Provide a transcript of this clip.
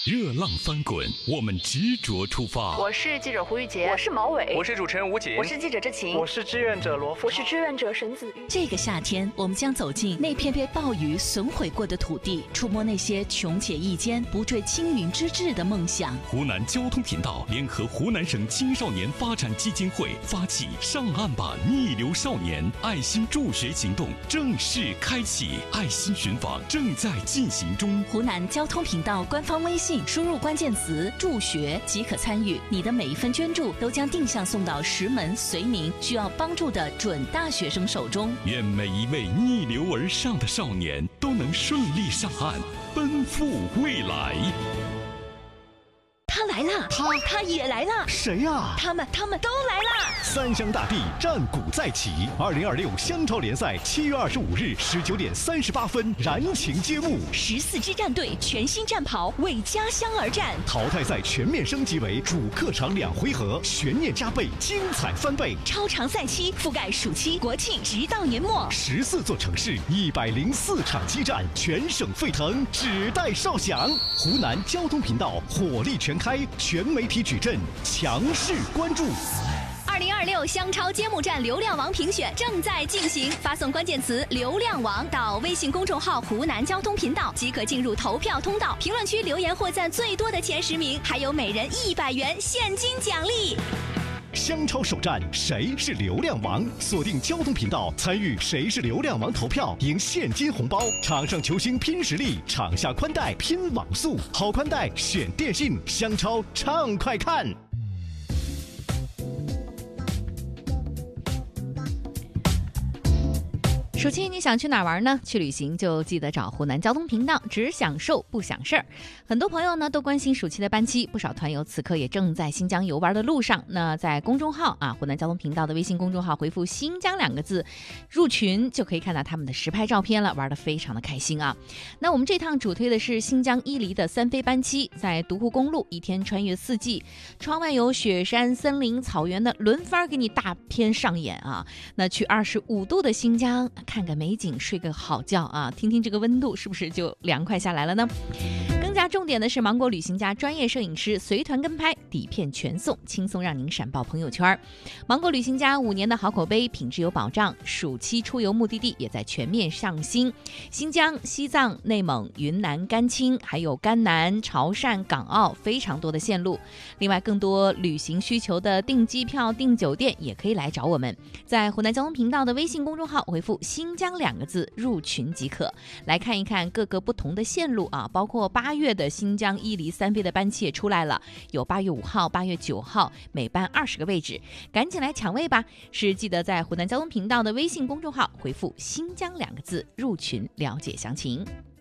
热浪翻滚，我们执着出发。 我是记者胡玉洁， 我是毛伟， 我是主持人吴瑾， 我是记者志晴， 我是志愿者罗富， 我是志愿者沈子玉。 这个夏天，我们将走进那片被暴雨损毁过的土地，触摸那些穷且益坚、不坠青云之志的梦想。 湖南交通频道联合湖南省青少年发展基金会发起“上岸吧逆流少年”爱心助学行动正式开启，爱心寻访正在进行中。 湖南交通频道官方微信输入关键词“助学”即可参与，你的每一份捐助都将定向送到石门、绥宁需要帮助的准大学生手中。 愿每一位逆流而上的少年都能顺利上岸，奔赴未来。 他来了，他也来了， 谁呀？ 他们都来了。 三湘大地战鼓再起，2026湘超联赛7月25日19点38分燃情揭幕。 14支战队全新战袍为家乡而战， 淘汰赛全面升级为主客场2回合，悬念加倍，精彩翻倍。 超长赛期覆盖暑期、国庆，直到年末。 14座城市，104场激战，全省沸腾，只待哨响。湖南交通频道火力全开，全媒体矩阵强势关注。 2026湘超揭幕战流量王评选正在进行，发送关键词“流量王”到微信公众号湖南交通频道即可进入投票通道，评论区留言获赞最多的前10名，还有每人100元现金奖励。 湘超首战，谁是流量王？锁定交通频道，参与谁是流量王投票，赢现金红包。场上球星拼实力，场下宽带拼网速，好宽带选电信，湘超畅快看。 暑期你想去哪儿玩呢？去旅行就记得找湖南交通频道，只享受不想事儿。很多朋友呢都关心暑期的班期，不少团友此刻也正在新疆游玩的路上。那在公众号湖南交通频道的微信公众号回复新疆2个字入群，就可以看到他们的实拍照片了，玩得非常的开心啊。那我们这趟主推的是新疆伊犁的3飞班期，在独库公路一天穿越4季，窗外有雪山、森林、草原的轮番给你大片上演啊。那去25度的新疆看个美景，睡个好觉啊，听听这个温度是不是就凉快下来了呢？更加重点的是，芒果旅行家专业摄影师随团跟拍，底片全送，轻松让您闪爆朋友圈。芒果旅行家5年的好口碑，品质有保障，暑期出游目的地也在全面上新，新疆、西藏、内蒙、云南、甘青，还有甘南、潮汕、港澳非常多的线路。另外，更多旅行需求的订机票、订酒店也可以来找我们，在湖南交通频道的微信公众号回复新疆2个字入群即可，来看一看各个不同的线路啊，包括8月的新疆伊犁3飞的班期也出来了，有8月5号、8月9号，每班20个位置，赶紧来抢位吧！是记得在湖南交通频道的微信公众号回复新疆2个字入群了解详情。